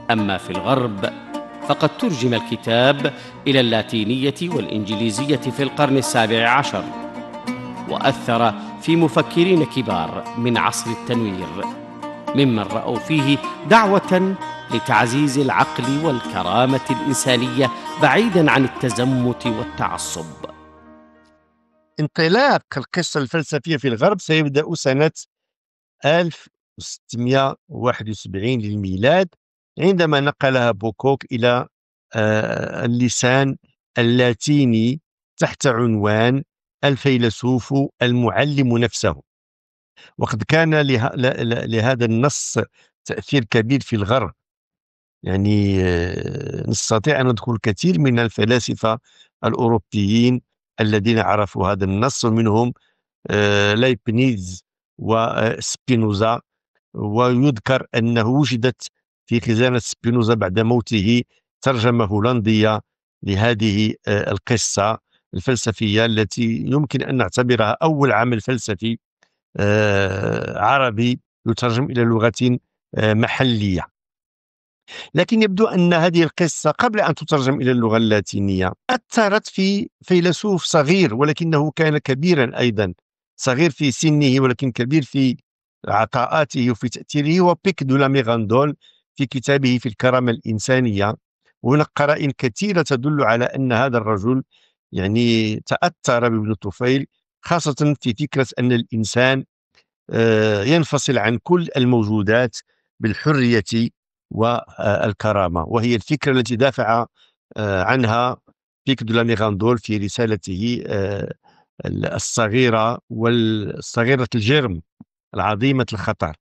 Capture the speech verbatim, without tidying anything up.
أما في الغرب فقد ترجم الكتاب إلى اللاتينية والإنجليزية في القرن السابع عشر، وأثر في مفكرين كبار من عصر التنوير ممن رأوا فيه دعوة لتعزيز العقل والكرامة الإنسانية بعيداً عن التزمت والتعصب. انطلاق القصة الفلسفية في الغرب سيبدأ سنة ألف وستمائة وواحد وسبعين للميلاد، عندما نقلها بوكوك إلى آه، اللسان اللاتيني تحت عنوان الفيلسوف المعلم نفسه. وقد كان له... لهذا النص تأثير كبير في الغرب. يعني آه، نستطيع أن نذكر الكثير من الفلاسفة الأوروبيين الذين عرفوا هذا النص، ومنهم آه، لايبنيز وسبينوزا. ويذكر أنه وجدت في خزانة سبينوزا بعد موته ترجمة هولندية لهذه آه، القصة الفلسفية التي يمكن أن نعتبرها أول عمل فلسفي آه، عربي يترجم إلى لغة آه، محلية. لكن يبدو أن هذه القصة قبل أن تترجم إلى اللغة اللاتينية أثرت في فيلسوف صغير ولكنه كان كبيرا أيضا، صغير في سنه ولكن كبير في عطاءاته وفي تأثيره، هو بيك دو لا ميغاندول في كتابه في الكرامة الإنسانية. وهناك قرائن كثيرة تدل على أن هذا الرجل يعني تأثر بابن طفيل، خاصة في فكرة أن الإنسان آه، ينفصل عن كل الموجودات بالحرية والكرامة، وهي الفكرة التي دافع آه، عنها بيك دو لا ميغاندول في رسالته آه، الصغيرة والصغيرة الجرم العظيمة الخطر.